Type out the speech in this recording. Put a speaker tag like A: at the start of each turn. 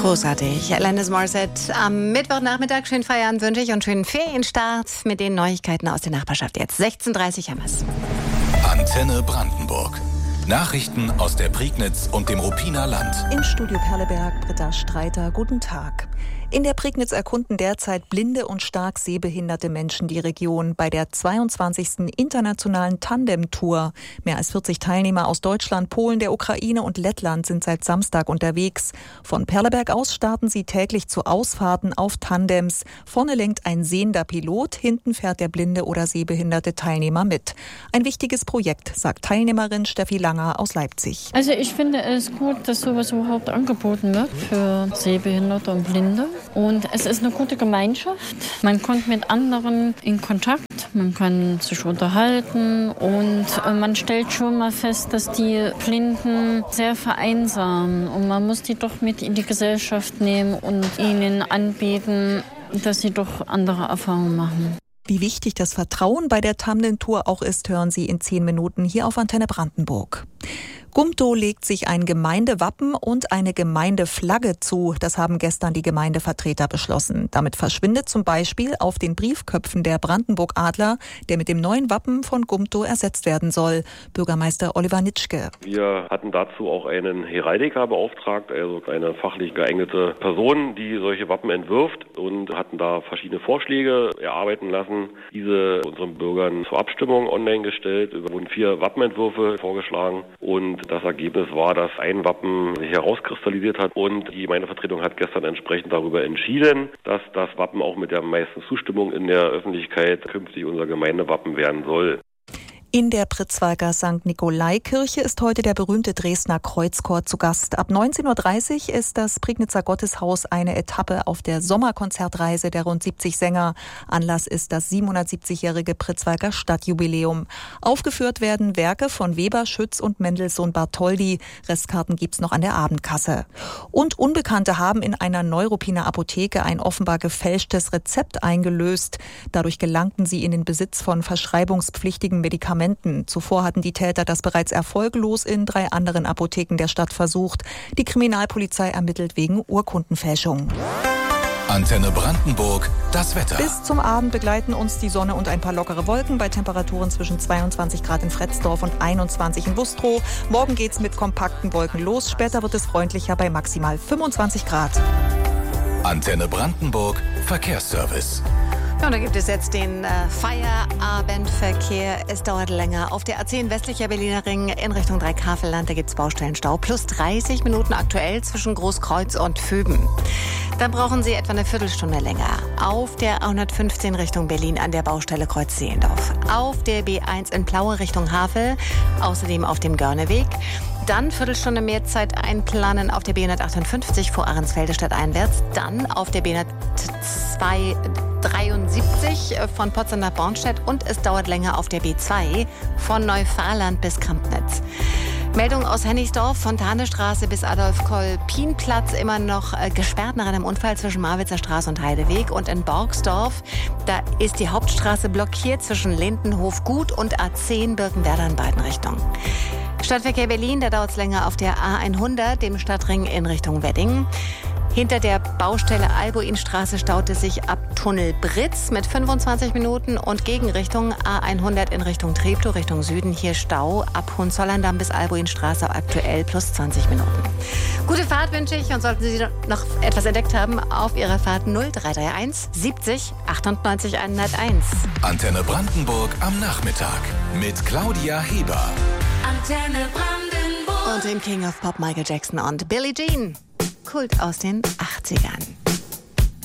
A: Großartig. Alanis Morissette am Mittwochnachmittag. Schönen Feierabend wünsche ich und schönen Ferienstart mit den Neuigkeiten aus der Nachbarschaft. Jetzt 16:30 haben wir es.
B: Antenne Brandenburg. Nachrichten aus der Prignitz und dem Ruppiner Land.
C: Im Studio Perleberg, Britta Streiter. Guten Tag. In der Prignitz erkunden derzeit blinde und stark sehbehinderte Menschen die Region bei der 22. internationalen Tandem-Tour. Mehr als 40 Teilnehmer aus Deutschland, Polen, der Ukraine und Lettland sind seit Samstag unterwegs. Von Perleberg aus starten sie täglich zu Ausfahrten auf Tandems. Vorne lenkt ein sehender Pilot, hinten fährt der blinde oder sehbehinderte Teilnehmer mit. Ein wichtiges Projekt, sagt Teilnehmerin Steffi Langer aus Leipzig.
D: Also ich finde es gut, dass sowas überhaupt angeboten wird für Sehbehinderte und Blinde. Und es ist eine gute Gemeinschaft. Man kommt mit anderen in Kontakt, man kann sich unterhalten und man stellt schon mal fest, dass die Blinden sehr vereinsamen. Und man muss die doch mit in die Gesellschaft nehmen und ihnen anbieten, dass sie doch andere Erfahrungen machen.
C: Wie wichtig das Vertrauen bei der Tandem-Tour auch ist, hören Sie in 10 Minuten hier auf Antenne Brandenburg. Gumtow legt sich ein Gemeindewappen und eine Gemeindeflagge zu. Das haben gestern die Gemeindevertreter beschlossen. Damit verschwindet zum Beispiel auf den Briefköpfen der Brandenburg-Adler, der mit dem neuen Wappen von Gumtow ersetzt werden soll. Bürgermeister Oliver Nitschke.
E: Wir hatten dazu auch einen Heraldiker beauftragt, also eine fachlich geeignete Person, die solche Wappen entwirft, und hatten da verschiedene Vorschläge erarbeiten lassen. Diese unseren Bürgern zur Abstimmung online gestellt. Es wurden 4 Wappenentwürfe vorgeschlagen und das Ergebnis war, dass ein Wappen sich herauskristallisiert hat, und die Gemeindevertretung hat gestern entsprechend darüber entschieden, dass das Wappen auch mit der meisten Zustimmung in der Öffentlichkeit künftig unser Gemeindewappen werden soll.
C: In der Pritzwalker St. Nikolai-Kirche ist heute der berühmte Dresdner Kreuzchor zu Gast. Ab 19.30 Uhr ist das Prignitzer Gotteshaus eine Etappe auf der Sommerkonzertreise der rund 70 Sänger. Anlass ist das 770-jährige Pritzwalker Stadtjubiläum. Aufgeführt werden Werke von Weber, Schütz und Mendelssohn Bartholdy. Restkarten gibt's noch an der Abendkasse. Und Unbekannte haben in einer Neuruppiner Apotheke ein offenbar gefälschtes Rezept eingelöst. Dadurch gelangten sie in den Besitz von verschreibungspflichtigen Medikamenten. Zuvor hatten die Täter das bereits erfolglos in 3 anderen Apotheken der Stadt versucht. Die Kriminalpolizei ermittelt wegen Urkundenfälschung.
B: Antenne Brandenburg, das Wetter.
C: Bis zum Abend begleiten uns die Sonne und ein paar lockere Wolken bei Temperaturen zwischen 22 Grad in Fretzdorf und 21 in Bustrow. Morgen geht's mit kompakten Wolken los. Später wird es freundlicher bei maximal 25 Grad.
B: Antenne Brandenburg, Verkehrsservice.
A: Ja, und da gibt es jetzt den Feierabendverkehr. Es dauert länger. Auf der A10 westlicher Berliner Ring in Richtung Dreiskafelland, da gibt es Baustellenstau. Plus 30 Minuten aktuell zwischen Großkreuz und Vöben. Dann brauchen Sie etwa eine Viertelstunde länger. Auf der A115 Richtung Berlin an der Baustelle Kreuz-Zehlendorf. Auf der B1 in Plaue Richtung Havel. Außerdem auf dem Görneweg. Dann Viertelstunde mehr Zeit einplanen auf der B158 vor Ahrensfelde stadteinwärts. Dann auf der B173 von Potsdam nach Bornstedt. Und es dauert länger auf der B2 von Neufahrland bis Krampnitz. Meldung aus Hennigsdorf, Fontanestraße bis Adolf-Kolpin-Platz immer noch gesperrt nach einem Unfall zwischen Marwitzer Straße und Heideweg. Und in Borgsdorf, da ist die Hauptstraße blockiert zwischen Lindenhof-Gut und A10 Birkenwerder in beiden Richtungen. Stadtverkehr Berlin, da dauert es länger auf der A100, dem Stadtring in Richtung Wedding. Hinter der Baustelle Albuinstraße staut es sich ab Tunnel Britz mit 25 Minuten und Gegenrichtung A100 in Richtung Treptow, Richtung Süden. Hier Stau ab Hohenzollern-Damm bis Albuinstraße aktuell plus 20 Minuten. Gute Fahrt wünsche ich, und sollten Sie noch etwas entdeckt haben, auf Ihrer Fahrt 0331 70 98 101.
B: Antenne Brandenburg am Nachmittag mit Claudia Heber.
A: Antenne Brandenburg. Und dem King of Pop Michael Jackson und Billie Jean. Kult aus den 80ern.